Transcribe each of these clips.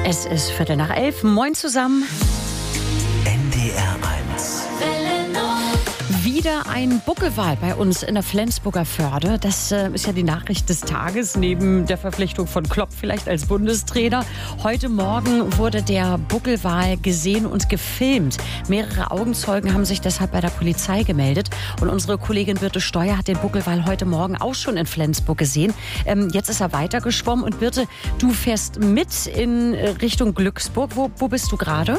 Es ist 11:15. Moin zusammen. NDR 1. Wieder ein Buckelwal bei uns in der Flensburger Förde. Das ist ja die Nachricht des Tages, neben der Verpflichtung von Klopp vielleicht als Bundestrainer. Heute Morgen wurde der Buckelwal gesehen und gefilmt. Mehrere Augenzeugen haben sich deshalb bei der Polizei gemeldet. Und unsere Kollegin Birte Steuer hat den Buckelwal heute Morgen auch schon in Flensburg gesehen. Jetzt ist er weitergeschwommen. Und Birte, du fährst mit in Richtung Glücksburg. Wo bist du gerade?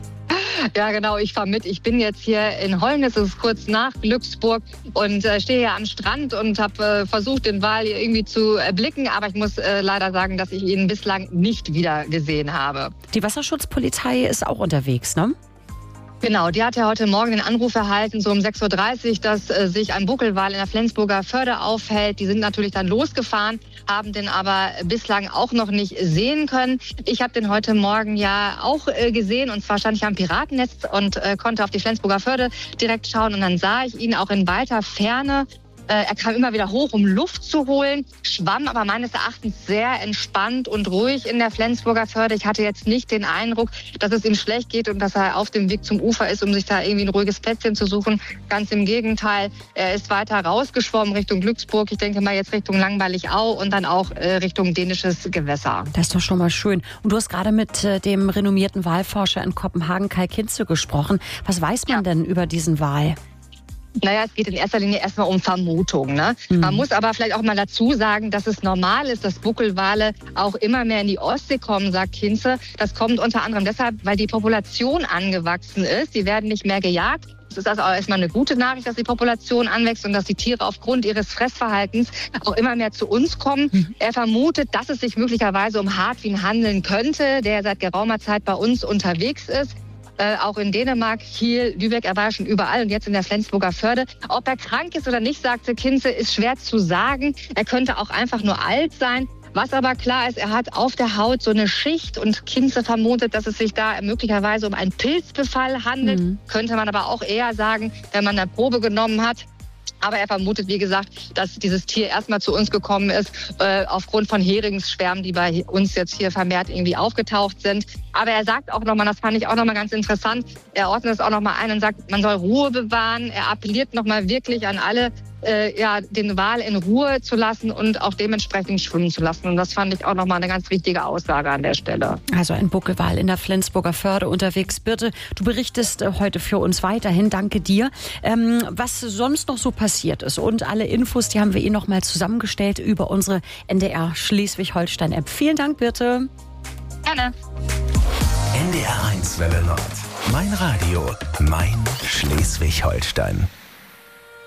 Ja, genau, ich fahre mit. Ich bin jetzt hier in Holnitz, es ist kurz nach Glücksburg und stehe hier am Strand und habe versucht, den Wal hier irgendwie zu erblicken. Aber ich muss leider sagen, dass ich ihn bislang nicht wieder gesehen habe. Die Wasserschutzpolizei ist auch unterwegs, ne? Genau, die hat ja heute Morgen den Anruf erhalten, so um 6:30 Uhr, dass sich ein Buckelwal in der Flensburger Förde aufhält. Die sind natürlich dann losgefahren, haben den aber bislang auch noch nicht sehen können. Ich habe den heute Morgen ja auch gesehen, und zwar stand ich am Piratennetz und konnte auf die Flensburger Förde direkt schauen. Und dann sah ich ihn auch in weiter Ferne. Er kam immer wieder hoch, um Luft zu holen, schwamm aber meines Erachtens sehr entspannt und ruhig in der Flensburger Förde. Ich hatte jetzt nicht den Eindruck, dass es ihm schlecht geht und dass er auf dem Weg zum Ufer ist, um sich da irgendwie ein ruhiges Plätzchen zu suchen. Ganz im Gegenteil, er ist weiter rausgeschwommen Richtung Glücksburg. Ich denke mal jetzt Richtung Langweilig-Au und dann auch Richtung dänisches Gewässer. Das ist doch schon mal schön. Und du hast gerade mit dem renommierten Walforscher in Kopenhagen, Kai Kinze, gesprochen. Was weiß man denn über diesen Wal? Naja, es geht in erster Linie erstmal um Vermutungen, ne? Man muss aber vielleicht auch mal dazu sagen, dass es normal ist, dass Buckelwale auch immer mehr in die Ostsee kommen, sagt Kinze. Das kommt unter anderem deshalb, weil die Population angewachsen ist. Die werden nicht mehr gejagt. Es ist also auch erstmal eine gute Nachricht, dass die Population anwächst und dass die Tiere aufgrund ihres Fressverhaltens auch immer mehr zu uns kommen. Er vermutet, dass es sich möglicherweise um Hartwin handeln könnte, der seit geraumer Zeit bei uns unterwegs ist. Auch in Dänemark, Kiel, Lübeck, er war ja schon überall und jetzt in der Flensburger Förde. Ob er krank ist oder nicht, sagte Kinze, ist schwer zu sagen. Er könnte auch einfach nur alt sein. Was aber klar ist, er hat auf der Haut so eine Schicht und Kinze vermutet, dass es sich da möglicherweise um einen Pilzbefall handelt. Könnte man aber auch eher sagen, wenn man eine Probe genommen hat. Aber er vermutet, wie gesagt, dass dieses Tier erstmal zu uns gekommen ist, aufgrund von Heringsschwärmen, die bei uns jetzt hier vermehrt irgendwie aufgetaucht sind. Aber er sagt auch nochmal, das fand ich auch nochmal ganz interessant, er ordnet es auch nochmal ein und sagt, man soll Ruhe bewahren. Er appelliert nochmal wirklich an alle, den Wal in Ruhe zu lassen und auch dementsprechend schwimmen zu lassen. Und das fand ich auch nochmal eine ganz wichtige Aussage an der Stelle. Also ein Buckelwal in der Flensburger Förde unterwegs. Birte, du berichtest heute für uns weiterhin. Danke dir. Was sonst noch so passiert ist und alle Infos, die haben wir noch mal zusammengestellt über unsere NDR Schleswig-Holstein-App. Vielen Dank, Birte. Gerne. NDR 1 Welle Nord. Mein Radio, mein Schleswig-Holstein.